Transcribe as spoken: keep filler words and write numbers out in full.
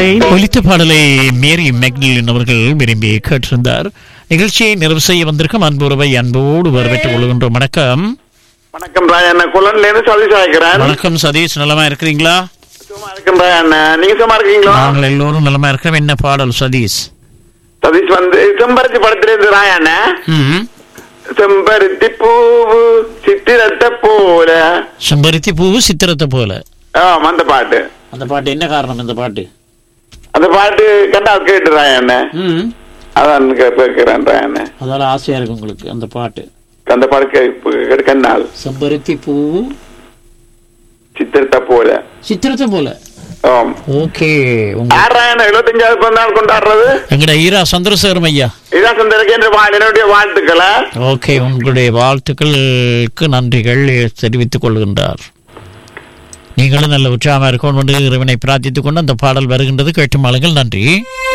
ஒலித்த பாடலை மேரி மெக்டிலின் அவர்கள் விரும்பி கேட்டிருந்தார். நிகழ்ச்சியை நிறைவு செய்ய வந்திருக்கும் அன்புறவை அன்போடு வரவேற்றுக் கொள்கின்றோம். வணக்கம். வணக்கம் ராயண்ணா, குளன்ல இருந்து சதீஷ் ஆகிறேன். வணக்கம் சதீஷ், நலமா இருக்கிறீங்களா? சும்மா இருக்கேன் ராயண்ணா, நீங்க சும்மா இருக்கீங்களா? நாங்கள் எல்லோரும் நலமா இருக்கிறோம். என்ன பாடல் சதீஷ்? சதீஷ் வந்து செம்பருத்தி படத்துல இருந்து ராயண்ணா. ம், செம்பருத்தி பூவு சித்திரத்தை போல. செம்பருத்தி பூவு சித்திரத்தை போல. ஆமா, அந்த பாட்டு. அந்த பாட்டு என்ன காரணம்? இந்த பாட்டு அந்த பாட்டு கண்டா கேட்டு ராயண்ணா. ம், அதான் கேட்கிறேன் ராயண்ணா. அதால ஆசையா இருக்கு உங்களுக்கு அந்த பாட்டு. அந்த பாட்டு கண்ணால் செம்பருத்தி பூவு சித்திரத்தை போல. சித்திரத்தை போல. ஆம். ஓகே. எழுபத்தஞ்சாவது பிறந்தநாள் கொண்டாடுறது எங்கட ஈரா சந்திரசேகரம் ஐயா. இதான் சந்திரக்கு என்ற என்னுடைய வாழ்த்துக்களை. ஓகே, உங்களுடைய வாழ்த்துக்களுக்கு நன்றிகள் தெரிவித்துக் கொள்கின்றார். நீங்களும் நல்ல உற்சாகமாக இருக்கணும் என்று இறைவனை பிரார்த்தித்துக் கொண்டு அந்த பாடல் வருகின்றது. கேட்டு மாளுங்கள். நன்றி.